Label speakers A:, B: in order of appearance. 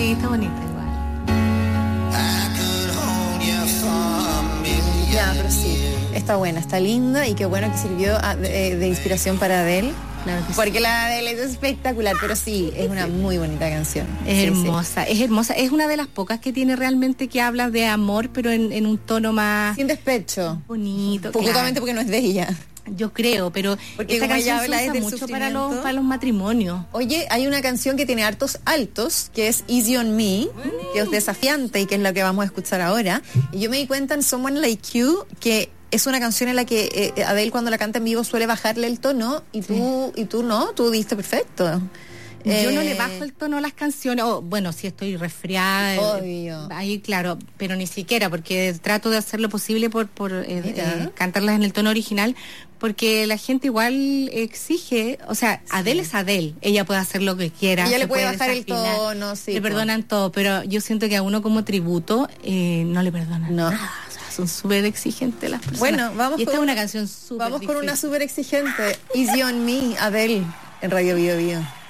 A: Sí, está bonita igual.
B: Ya, pero sí, está buena, está linda y qué bueno que sirvió de inspiración para Adele.
A: Claro que
B: Porque la Adele es espectacular, pero sí, es una muy bonita canción.
A: Es
B: Sí,
A: hermosa,
B: sí.
A: es hermosa. Es una de las pocas que tiene realmente que habla de amor, pero en un tono más
B: Sin despecho.
A: bonito.
B: Justamente porque no es de ella.
A: Yo creo, pero
B: porque
A: esta
B: como ella
A: canción
B: habla
A: se usa
B: del
A: mucho para
B: sufrimiento.
A: los matrimonios.
B: Oye, hay una canción que tiene hartos altos, que es Easy on Me, que es desafiante y que es la que vamos a escuchar ahora. Y yo me di cuenta en Someone Like You que es una canción en la que Adele cuando la canta en vivo suele bajarle el tono y tú no, tú diste perfecto.
A: Yo no le bajo el tono a las canciones, bueno, si estoy resfriada,
B: obvio.
A: Ahí claro, pero ni siquiera, porque trato de hacer lo posible por cantarlas en el tono original, porque la gente igual exige, o sea, sí. Adele es Adele, ella puede hacer lo que quiera.
B: Ella le puede bajar desafinar, el tono, sí.
A: Le perdonan todo, pero yo siento que a uno como tributo no le perdonan nada. Son súper exigentes las personas.
B: Bueno, vamos
A: y esta es una canción súper
B: Vamos
A: difícil.
B: con una súper exigente, Easy on Me, Adele, en Radio Bio Bio.